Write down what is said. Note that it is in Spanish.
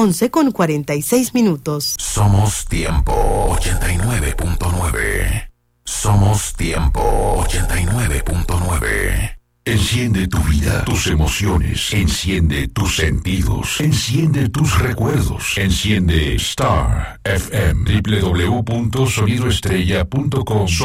11:46. Somos Tiempo 89.9. Somos Tiempo 89.9. Enciende tu vida, tus emociones, enciende tus sentidos, enciende tus recuerdos, enciende Star FM, www.sonidoestrella.com.